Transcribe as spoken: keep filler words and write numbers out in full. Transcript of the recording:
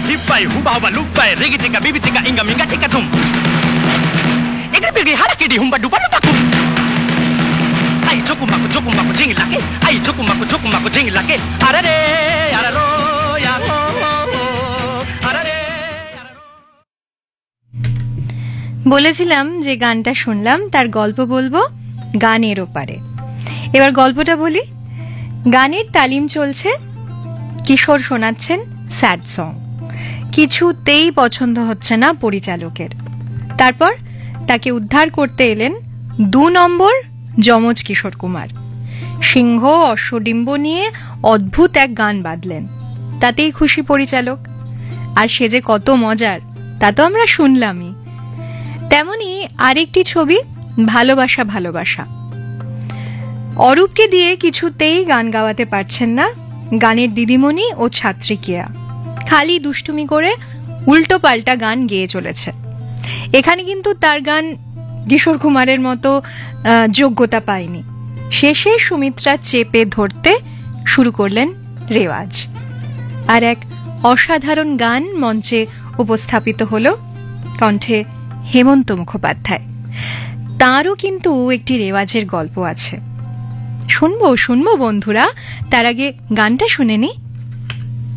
জিপাই হুবা হুবা লুপাই রেগি টিকা বিবি টিকা ইঙ্গা মিঙ্গা টিকা তুম এগরে বিগি হারাকিডি হুম্বা ডুবা ডুবা তুম আই জকুমাকু জকুমাকু জিঙ্গি লাগে আই জকুমাকু জকুমাকু জিঙ্গি লাগে আরে আরারো ইয়া হো আরে। বলেছিলাম যে গানটা শুনলাম তার গল্প বলবো গানের ওপারে। এবার গল্পটা বলি। গানের তালিম চলছে, কিশোর শোনাচ্ছেন স্যাড সং, কিছুতেই পছন্দ হচ্ছে না পরিচালকের। তারপর তাকে উদ্ধার করতে এলেন দু নম্বর যমজ কিশোর কুমার। সিংহ অশ্বডিম্ব নিয়ে অদ্ভুত এক গান বাঁধলেন, তাতেই খুশি পরিচালক। আর সে যে কত মজার তা তো আমরা শুনলামই। তেমনি আরেকটি ছবি ভালোবাসা ভালোবাসা। অরূপকে দিয়ে কিছুতেই গান গাওয়াতে পারছেন না গানের দিদিমণি ও ছাত্রী কেয়া, খালি দুষ্টুমি করে উল্টো পাল্টা গান গেয়ে চলেছে। এখানে কিন্তু তার গান কিশোর কুমারের মতো যোগ্যতা পায়নি। শেষে সুমিত্রা চেপে ধরতে শুরু করলেন রেওয়াজ, আর এক অসাধারণ গান মঞ্চে উপস্থাপিত হলো কণ্ঠে হেমন্ত মুখোপাধ্যায়। তাঁরও কিন্তু একটি রেওয়াজের গল্প আছে, শুনবো শুনবো বন্ধুরা। তার আগে গানটা শুনে নি।